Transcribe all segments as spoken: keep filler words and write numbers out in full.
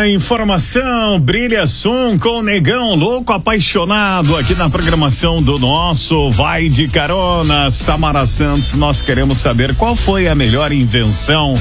Brilha informação, brilha som com o Negão Louco Apaixonado aqui na programação do nosso Vai de Carona. Samara Santos, nós queremos saber qual foi a melhor invenção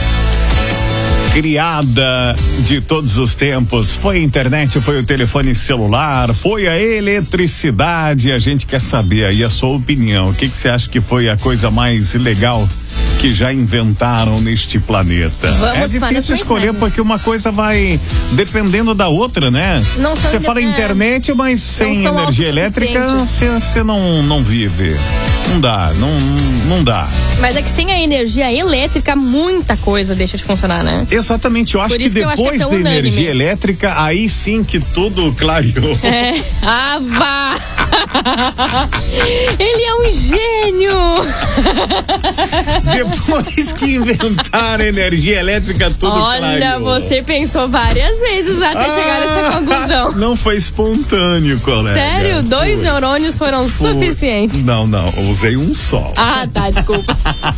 criada de todos os tempos. Foi a internet, foi o telefone celular, foi a eletricidade. A gente quer saber aí a sua opinião. O que que você acha que foi a coisa mais legal que já inventaram neste planeta? Vamos é difícil escolher mensagens. porque uma coisa vai dependendo da outra, né? Não são Você fala indep- internet, mas sem são energia elétrica você não, não vive. Não dá, não, não dá. Mas é que sem a energia elétrica, muita coisa deixa de funcionar, né? Exatamente, eu acho Por que isso que eu depois acho que é da tão unânime. energia elétrica, aí sim que tudo clareou. É. Ah, vá! Ele é um gênio! Depois que inventaram a energia elétrica, tudo Olha, clareou. você pensou várias vezes até Ah, chegar nessa conclusão. Não foi espontâneo, colega. Sério? Dois Foi. neurônios foram Foi. suficientes. Não, não, eu usei um só. Ah, tá, desculpa.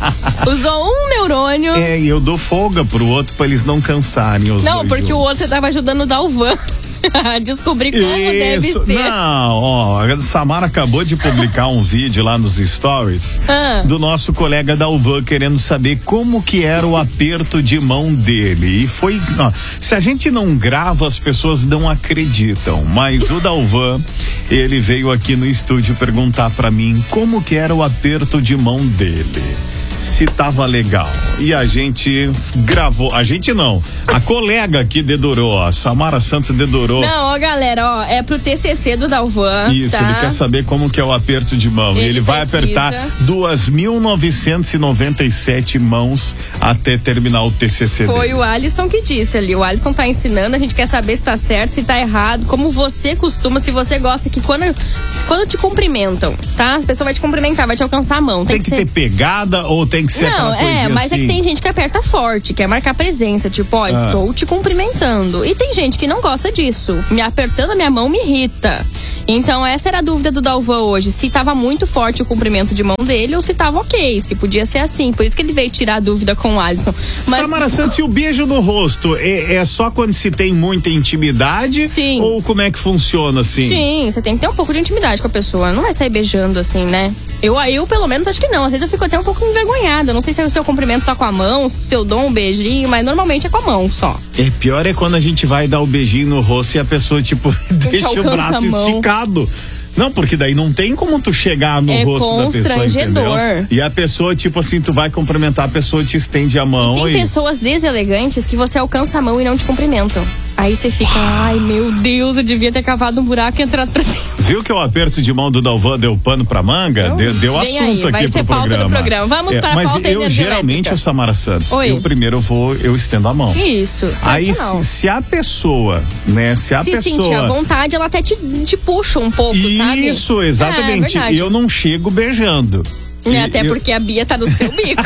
Usou um neurônio. É, e eu dou folga pro outro pra eles não cansarem os Não, dois porque o juntos. outro você tava ajudando o Dalvan a descobrir como deve Isso. ser. Não, ó, a Samara acabou de publicar um vídeo lá nos stories Ah. do nosso colega Dalvan querendo saber como que era o aperto de mão dele. E foi, ó, se a gente não grava, as pessoas não acreditam, mas o Dalvan, ele veio aqui no estúdio perguntar pra mim como que era o aperto de mão dele. Se tava legal. E a gente gravou, a gente não, a colega que dedurou, a Samara Santos dedurou. Não, ó, galera, ó, é pro T C C do Dalvan. Isso, tá? ele quer saber como que é o aperto de mão. Ele Ele, vai precisa. apertar duas mil novecentos e noventa e sete mãos até terminar o T C C Foi dele. o Alisson que disse ali. O Alisson tá ensinando, a gente quer saber se tá certo, se tá errado, como você costuma, se você gosta que quando, quando te cumprimentam, tá? As pessoas vão te cumprimentar, vai te alcançar a mão. Tem Tem, que, ser... ter pegada ou tem que ser Não, aquela coisinha é, mas assim? é que tem gente que aperta forte, quer marcar presença, tipo, ó, estou te cumprimentando. E tem gente que não gosta disso. Me apertando a minha mão me irrita. Então essa era a dúvida do Dalvan hoje, se tava muito forte o cumprimento de mão dele ou se tava ok, se podia ser assim. Por isso que ele veio tirar a dúvida com o Alisson. Mas Samara Santos, e o beijo no rosto é, é só quando se tem muita intimidade? Sim. Ou como é que funciona assim? sim, você tem que ter um pouco de intimidade com a pessoa. Não vai sair beijando assim, né? Eu, eu pelo menos, acho que não. Às vezes eu fico até um pouco envergonhada. Não sei se é o seu cumprimento só com a mão, se eu dou um beijinho, mas normalmente é com a mão só. É, pior é quando a gente vai dar o beijinho no rosto e a pessoa, tipo, deixa o alcança braço a mão. esticado. Não, porque daí não tem como tu chegar no É rosto da pessoa, constrangedor. entendeu? E a pessoa, tipo assim, tu vai cumprimentar, a pessoa te estende a mão Tem e... pessoas deselegantes que você alcança a mão e não te cumprimentam. Aí você fica, ai meu Deus, eu devia ter cavado um buraco e entrado pra dentro. Viu que o aperto de mão do Dalvan deu pano pra manga? Não, deu deu vem assunto aí, vai aqui ser pro pauta do programa. programa. Vamos É, para a mas pauta eu energia geralmente, elétrica. a Samara Santos, Oi. eu primeiro vou, eu estendo a mão. Isso, Aí tradicional. se, se a pessoa, né, se a Se pessoa... sentir à vontade, ela até te, te puxa um pouco, sabe? Isso, exatamente. É, verdade. Eu não chego beijando. É, E- até eu- porque a Bia tá no seu bico.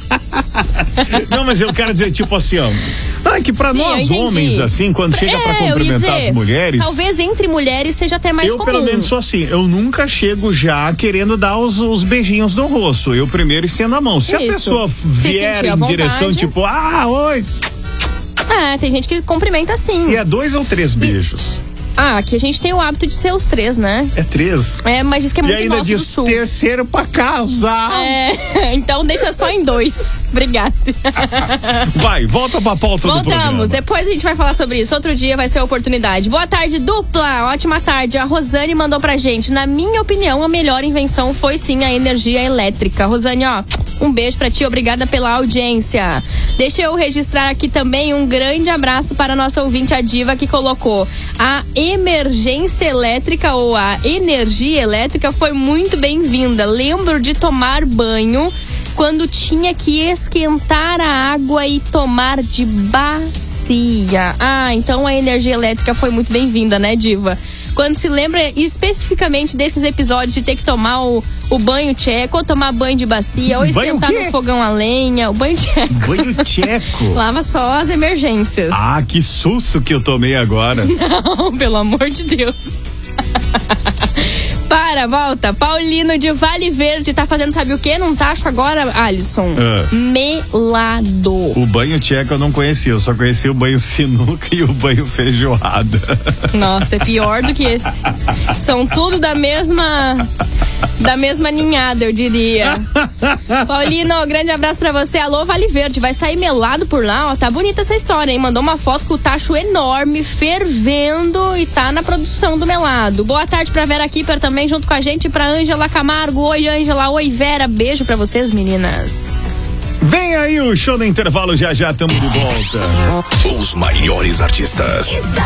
Não, mas eu quero dizer, tipo assim, ó. Não, é que pra Sim, eu nós entendi. homens, assim, quando chega pra É, eu ia cumprimentar dizer, as mulheres. Talvez entre mulheres seja até mais eu, comum. pelo menos, sou assim. Eu nunca chego já querendo dar os, os beijinhos no rosto. Eu primeiro estendo a mão. Se a Isso. pessoa Se vier sentir à em direção, vontade. tipo, ah, oi. É, tem gente que cumprimenta assim. E é dois ou três beijos? Ah, aqui a gente tem o hábito de ser os três, né? É três. É, mas diz que é E muito ainda nosso do diz sul. terceiro pra casar. É, então deixa só em dois. Obrigada. Vai, volta pra pauta do programa. Voltamos, depois a gente vai falar sobre isso. Outro dia vai ser a oportunidade. Boa tarde, dupla. Ótima tarde. A Rosane mandou pra gente. Na minha opinião, a melhor invenção foi sim a energia elétrica. Rosane, ó, um beijo pra ti. Obrigada pela audiência. Deixa eu registrar aqui também um grande abraço para a nossa ouvinte, a Diva, que colocou: a emergência elétrica ou a energia elétrica foi muito bem-vinda. Lembro de tomar banho quando tinha que esquentar a água e tomar de bacia. Ah, então a energia elétrica foi muito bem-vinda, né, Diva? Quando se lembra especificamente desses episódios de ter que tomar o, o banho tcheco, ou tomar banho de bacia, ou Banho esquentar o quê? no fogão a lenha, o banho tcheco. Banho tcheco. Lava só as emergências. Ah, que susto que eu tomei agora. Não, pelo amor de Deus. Para, volta. Paulino de Vale Verde tá fazendo sabe o que? Não tacho agora, Alisson? Ah. Melado. O banho tcheco eu não conhecia, eu só conhecia o banho sinuca e o banho feijoada. Nossa, é pior do que esse. São tudo da mesma... Da mesma ninhada, eu diria. Paulino, grande abraço pra você. Alô, Vale Verde, vai sair melado por lá, ó. Tá bonita essa história, hein? Mandou uma foto com o tacho enorme, fervendo e tá na produção do melado. Boa tarde pra Vera Kipper também, junto com a gente, pra Ângela Camargo. Oi, Ângela. Oi, Vera. Beijo pra vocês, meninas. Vem aí o show do intervalo, já já estamos de volta. Os maiores artistas.